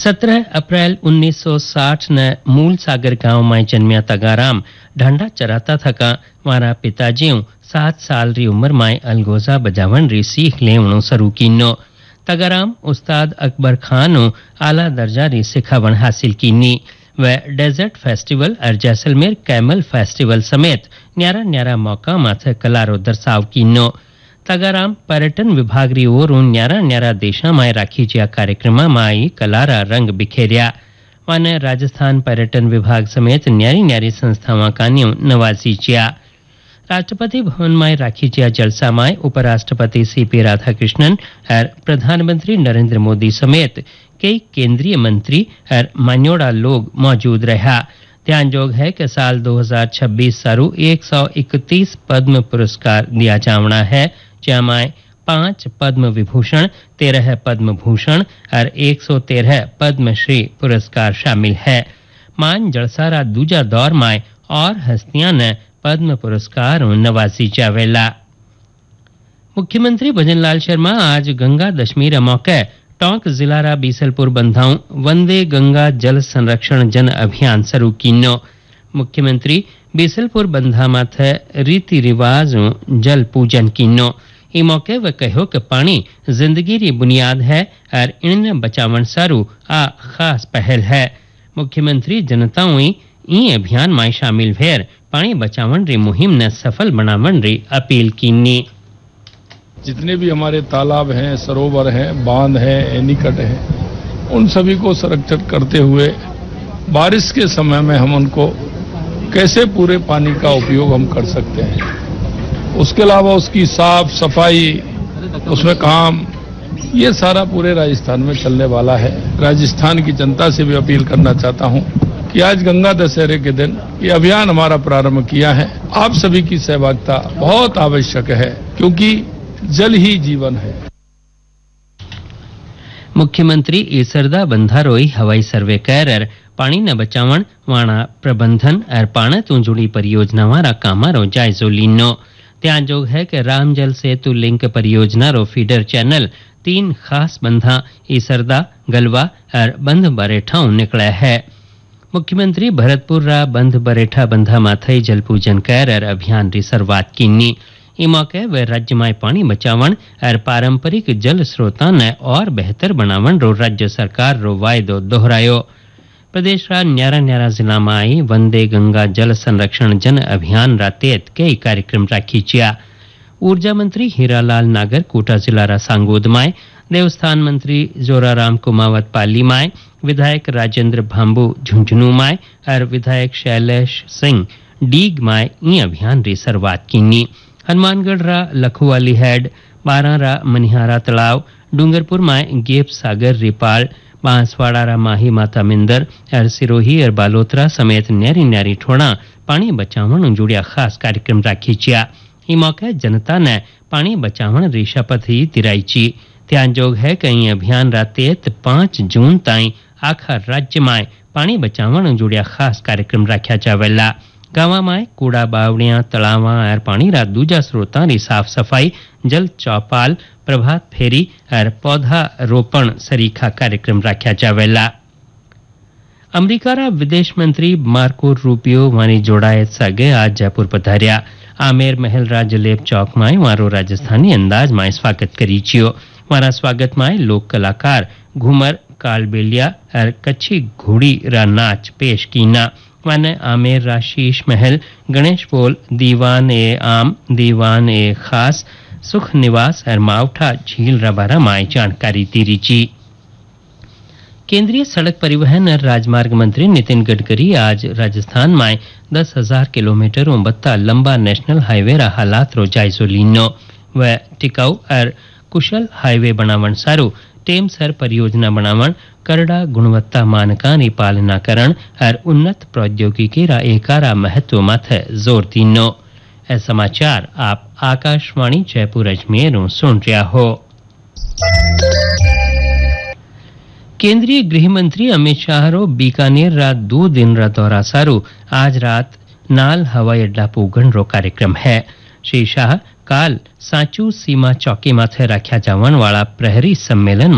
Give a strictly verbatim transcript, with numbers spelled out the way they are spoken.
सत्रह अप्रैल उन्नीस सौ साठ न मूल सागर गांव में जन्मिया तगाराम ढांडा चराता थका मारा पिताजी सात साल री उम्र में अलगोजा बजावन री सीख लेवणो शुरू कीनो। तगाराम उस्ताद अकबर खान आला दर्जा री सिखावण हासिल कीनी। व डेजर्ट फेस्टिवल और जैसलमेर कैमल फेस्टिवल समेत न्यारा न्यारा मौका माथे कलारो दर्शाव कीनो। तगाराम पर्यटन विभाग री ओर न्यारा न्यारा देशा में राखी ज्या कार्यक्रम में कलारा रंग बिखेरिया। वन राजस्थान पर्यटन विभाग समेत न्यारी न्यारी संस्थावां कान्यू नवाजी ज्या। राष्ट्रपति भवन में राखी ज्या जलसा में उपराष्ट्रपति सीपी राधाकृष्णन और प्रधानमंत्री नरेंद्र मोदी समेत कई केंद्रीय मंत्री और मान्योड़ा लोग मौजूद रहा। ध्यानजोग है कि साल दो हज़ार छब्बीस सारू एक सौ इकतीस पद्म पुरस्कार दिया जावना है, जहाँ पांच पद्म विभूषण, तेरह पद्म भूषण और एक सौ तेरह पद्मश्री पुरस्कार शामिल है। मान जलसारा दूजा दौर में और हस्तियां ने पद्म पुरस्कार नवाजी जावेला। मुख्यमंत्री भजनलाल शर्मा आज गंगा दशमी रे मौके टोंक जिलारा बीसलपुर बंधाऊ वंदे गंगा जल संरक्षण जन अभियान शुरू कीनो। मुख्यमंत्री बीसलपुर बंधा माथे रीति रिवाज जल पूजन कीनो। ई मौके वे कहो कि पानी जिंदगी री बुनियाद है और इन बचावन सारू आ खास पहल है। मुख्यमंत्री जनताओं ई अभियान में शामिल भेर पानी बचावन री मुहिम ने सफल बनावन री अपील कीनी। जितने भी हमारे तालाब हैं, सरोवर हैं, बांध हैं, एनीकट हैं, उन सभी को संरक्षित करते हुए बारिश के समय में हम उनको कैसे पूरे पानी का उपयोग हम कर सकते हैं, उसके अलावा उसकी साफ सफाई, उसमें काम, ये सारा पूरे राजस्थान में चलने वाला है। राजस्थान की जनता से भी अपील करना चाहता हूं कि आज गंगा दशहरे के दिन ये अभियान हमारा प्रारंभ किया है। आप सभी की सहभागिता बहुत आवश्यक है, क्योंकि जल ही जीवन है। मुख्यमंत्री ईसरदा बंधारोई हवाई सर्वे कर पानी न बचावन वाणा प्रबंधन और पाण तू जुड़ी परियोजना वाला कामारो जायजो लीनो। ध्यानजोग है कि राम जल सेतु लिंक परियोजना रो फीडर चैनल तीन खास बंधा ईसरदा, गलवा और बंध बरेठा निकला है। मुख्यमंत्री भरतपुर रा बंध बरेठा बंधा माथई जल पूजन कर और अभियान री शुरुआत कीनी। ई मौके वे राज्य में पानी बचावन और पारंपरिक जल स्रोता ने और बेहतर बनावन रो राज्य सरकार रो वायदो दोहरायो। प्रदेश रा न्यारा न्यारा जिला में आई वंदे गंगा जल संरक्षण जन अभियान रा तहत कई कार्यक्रम राखी चिया। ऊर्जा मंत्री हीरालाल नागर कोटा जिला रा सांगोद में, देवस्थान मंत्री जोराराम कुमावत पाली में, विधायक राजेंद्र भांबू झुंझुनू में और विधायक शैलेश सिंह डीग में ई अभियान री शुरुआत कीनी। हनुमानगढ़ रा लखुवाली हेड, बारा रा मनिहारा तालाव, डूंगरपुर में गेप सागर रिपाल, बांसवाड़ा रा माही माता मिंदर और सिरोही और बालोतरा समेत न्यारी न्यारी ठोड़ा पानी बचावन जुड़िया खास कार्यक्रम राखी चिया। ई मौके जनता ने पानी बचावन री शपथ ही तिराई ची। ध्यानजोग है कि अभियान रा तहत पांच जून ताई आखा राज्य में पानी बचावन जुड़िया खास कार्यक्रम राख्या जावेला। गांव में कूड़ा बावड़ियां, तलावा और पानी रा दूजा स्रोतां री साफ सफाई, जल चौपाल, प्रभात फेरी और पौधा रोपण सरीखा कार्यक्रम राख्या जावेला। अमेरिका रा विदेश मंत्री मार्को रूपियो वानी जोड़ायत सागे आज जयपुर पधार्या। आमेर महल रा जलेब चौक में वारो राजस्थानी अंदाज में स्वागत करी छियो। वारा स्वागत में लोक कलाकार घूमर, कालबेलिया और कच्छी घोड़ी रा नाच पेश कीना। वन आमेर रा शीश महल, गणेश पोल, दीवान ए आम, दीवान ए खास, सुख निवास और मावठा झील रबारा माई जानकारी दी रिची। केंद्रीय सड़क परिवहन और राजमार्ग मंत्री नितिन गडकरी आज राजस्थान में दस हजार किलोमीटर बत्ता लंबा नेशनल हाईवे रा हालात रो जायजो लीनो। व टिकाऊ और कुशल हाईवे बनावन सारू टेम सर परियोजना बनावन, करड़ा गुणवत्ता मानकां री पालना करण और उन्नत प्रौद्योगिकी रा एकारा महत्व माथे जोर दीनो। ए समाचार आप आकाशवाणी जयपुर अजमेर सुन रहा हो। केंद्रीय गृह मंत्री अमित शाह रो बीकानेर रा दो दिन रा दौरा सारू आज रात नाल हवाई अड्डा पूगण रो कार्यक्रम है। श्री शाह काल सांचू सीमा चौकी माथे रख्या जावन वाला प्रहरी सम्मेलन